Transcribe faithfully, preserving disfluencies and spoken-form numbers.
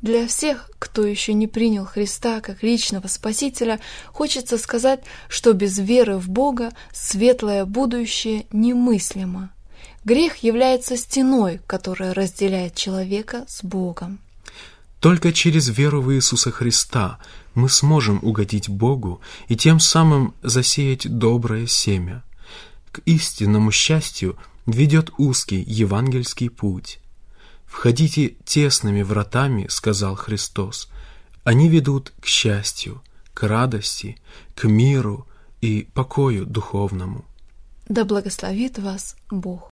Для всех, кто еще не принял Христа как личного Спасителя, хочется сказать, что без веры в Бога светлое будущее немыслимо. Грех является стеной, которая разделяет человека с Богом. Только через веру в Иисуса Христа мы сможем угодить Богу и тем самым засеять доброе семя. К истинному счастью ведет узкий евангельский путь. «Входите тесными вратами, — сказал Христос, — они ведут к счастью, к радости, к миру и покою духовному». Да благословит вас Бог.